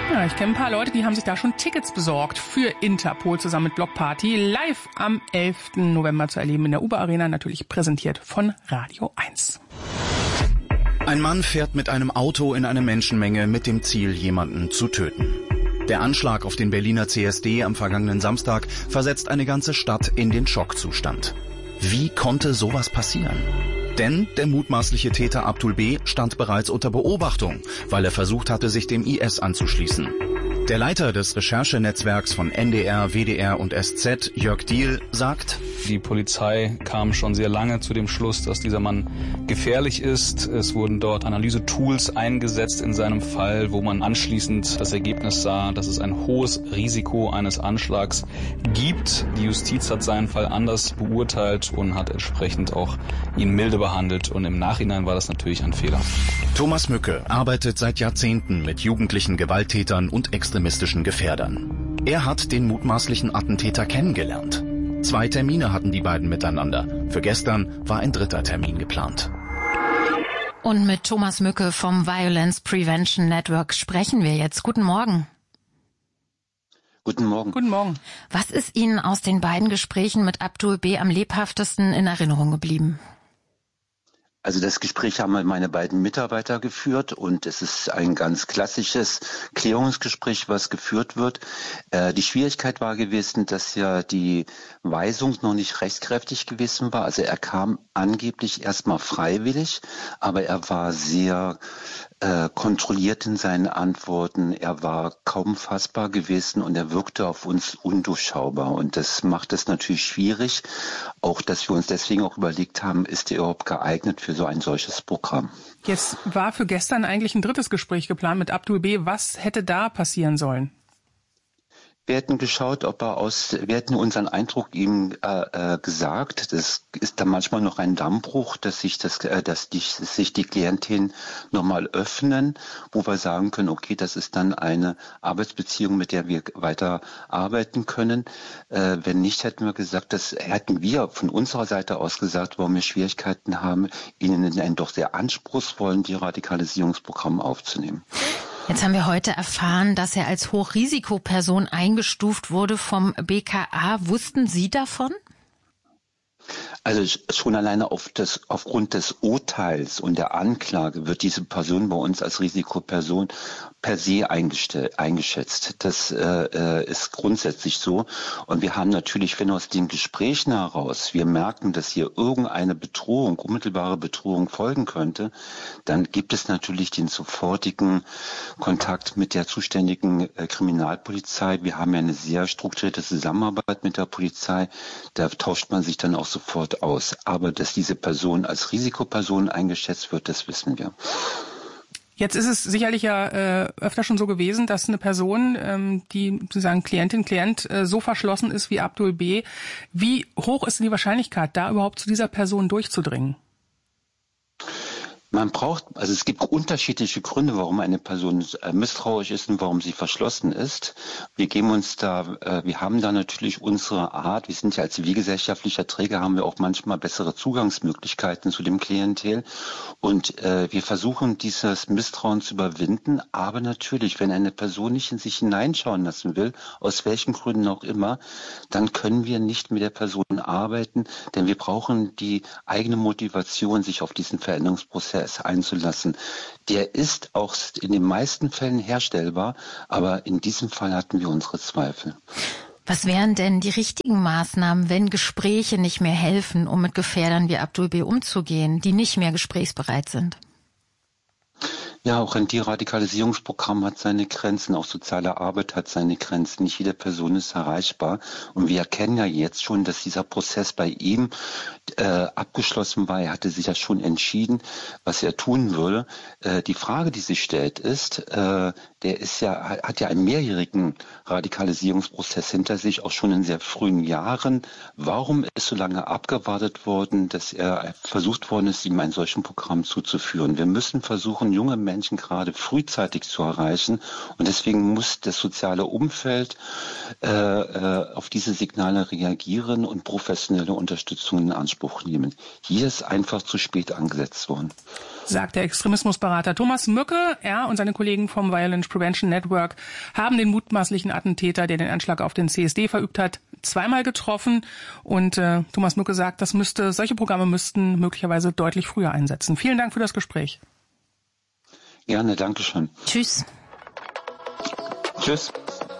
Ja, ich kenne ein paar Leute, die haben sich da schon Tickets besorgt für Interpol zusammen mit Block Party. Live am 11. November zu erleben in der Uber Arena, natürlich präsentiert von Radio 1. Ein Mann fährt mit einem Auto in eine Menschenmenge mit dem Ziel, jemanden zu töten. Der Anschlag auf den Berliner CSD am vergangenen Samstag versetzt eine ganze Stadt in den Schockzustand. Wie konnte sowas passieren? Denn der mutmaßliche Täter Abdul B. stand bereits unter Beobachtung, weil er versucht hatte, sich dem IS anzuschließen. Der Leiter des Recherchenetzwerks von NDR, WDR und SZ, Jörg Diehl, sagt: Die Polizei kam schon sehr lange zu dem Schluss, dass dieser Mann gefährlich ist. Es wurden dort Analysetools eingesetzt in seinem Fall, wo man anschließend das Ergebnis sah, dass es ein hohes Risiko eines Anschlags gibt. Die Justiz hat seinen Fall anders beurteilt und hat entsprechend auch ihn milde behandelt. Und im Nachhinein war das natürlich ein Fehler. Thomas Mücke arbeitet seit Jahrzehnten mit jugendlichen Gewalttätern und extremistischen Gefährdern. Er hat den mutmaßlichen Attentäter kennengelernt. 2 Termine hatten die beiden miteinander. Für gestern war ein 3. Termin geplant. Und mit Thomas Mücke vom Violence Prevention Network sprechen wir jetzt. Guten Morgen. Guten Morgen. Guten Morgen. Was ist Ihnen aus den beiden Gesprächen mit Abdul B. am lebhaftesten in Erinnerung geblieben? Also das Gespräch haben meine beiden Mitarbeiter geführt und es ist ein ganz klassisches Klärungsgespräch, was geführt wird. Die Schwierigkeit war gewesen, dass ja die Weisung noch nicht rechtskräftig gewesen war. Also er kam angeblich erstmal freiwillig, aber er war sehr kontrolliert in seinen Antworten. Er war kaum fassbar gewesen und er wirkte auf uns undurchschaubar. Und das macht es natürlich schwierig, auch dass wir uns deswegen auch überlegt haben, ist er überhaupt geeignet für so ein solches Programm. Jetzt war für gestern eigentlich ein 3. Gespräch geplant mit Abdul B. Was hätte da passieren sollen? Wir hätten geschaut, wir hätten unseren Eindruck ihm gesagt. Das ist dann manchmal noch ein Dammbruch, dass sich die Klientel nochmal öffnen, wo wir sagen können, okay, das ist dann eine Arbeitsbeziehung, mit der wir weiter arbeiten können. Wenn nicht, hätten wir gesagt, das hätten wir von unserer Seite aus gesagt, warum wir Schwierigkeiten haben, ihnen in ein doch sehr anspruchsvollen Deradikalisierungsprogramm aufzunehmen. Jetzt haben wir heute erfahren, dass er als Hochrisikoperson eingestuft wurde vom BKA. Wussten Sie davon? Also schon alleine aufgrund des Urteils und der Anklage wird diese Person bei uns als Risikoperson per se eingeschätzt. Das ist grundsätzlich so. Und wir haben natürlich, wenn aus den Gesprächen heraus wir merken, dass hier irgendeine Bedrohung, unmittelbare Bedrohung folgen könnte, dann gibt es natürlich den sofortigen Kontakt mit der zuständigen Kriminalpolizei. Wir haben ja eine sehr strukturierte Zusammenarbeit mit der Polizei. Da tauscht man sich dann auch sofort aus. Aber dass diese Person als Risikoperson eingeschätzt wird, das wissen wir. Jetzt ist es sicherlich ja öfter schon so gewesen, dass eine Person, die sozusagen Klientin, Klient, so verschlossen ist wie Abdul B. Wie hoch ist denn die Wahrscheinlichkeit, da überhaupt zu dieser Person durchzudringen? Es gibt unterschiedliche Gründe, warum eine Person misstrauisch ist und warum sie verschlossen ist. Wir haben da natürlich unsere Art, wir sind ja als zivilgesellschaftlicher Träger, haben wir auch manchmal bessere Zugangsmöglichkeiten zu dem Klientel und wir versuchen dieses Misstrauen zu überwinden, aber natürlich, wenn eine Person nicht in sich hineinschauen lassen will, aus welchen Gründen auch immer, dann können wir nicht mit der Person arbeiten, denn wir brauchen die eigene Motivation, sich auf diesen Veränderungsprozess einzulassen. Der ist auch in den meisten Fällen herstellbar, aber in diesem Fall hatten wir unsere Zweifel. Was wären denn die richtigen Maßnahmen, wenn Gespräche nicht mehr helfen, um mit Gefährdern wie Abdul B. umzugehen, die nicht mehr gesprächsbereit sind? Ja, auch ein Deradikalisierungsprogramm hat seine Grenzen, auch soziale Arbeit hat seine Grenzen. Nicht jede Person ist erreichbar. Und wir erkennen ja jetzt schon, dass dieser Prozess bei ihm abgeschlossen war. Er hatte sich ja schon entschieden, was er tun würde. Die Frage, die sich stellt, ist, hat ja einen mehrjährigen Radikalisierungsprozess hinter sich, auch schon in sehr frühen Jahren. Warum ist so lange abgewartet worden, dass er versucht worden ist, ihm ein solches Programm zuzuführen? Wir müssen versuchen, junge Menschen Menschen gerade frühzeitig zu erreichen. Und deswegen muss das soziale Umfeld auf diese Signale reagieren und professionelle Unterstützung in Anspruch nehmen. Hier ist einfach zu spät angesetzt worden. Sagt der Extremismusberater Thomas Mücke. Er und seine Kollegen vom Violence Prevention Network haben den mutmaßlichen Attentäter, der den Anschlag auf den CSD verübt hat, zweimal getroffen. Und Thomas Mücke sagt, solche Programme müssten möglicherweise deutlich früher einsetzen. Vielen Dank für das Gespräch. Gerne, danke schön. Tschüss. Tschüss.